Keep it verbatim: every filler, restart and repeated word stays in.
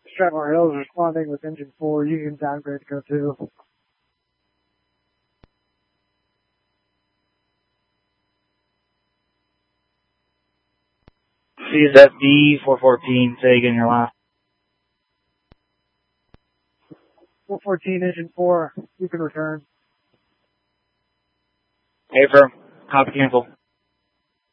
Stratmore Hills responding with engine four, Union downgrade to go two. C S F D four fourteen, say again your last. four fourteen, engine four, you can return. Hey, firm. Copy cancel.